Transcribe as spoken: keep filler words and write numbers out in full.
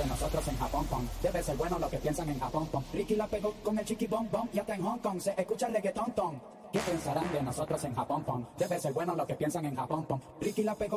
de nosotros en Japón, pom. Debe ser bueno lo que piensan en Japón, pom. Ricky la pegó con el chiqui bom bom y hasta en Hong Kong se escucha el reggaetón, tom. ¿Qué pensarán de nosotros en Japón, pom? Debe ser bueno lo que piensan en Japón, pom. Ricky la pegó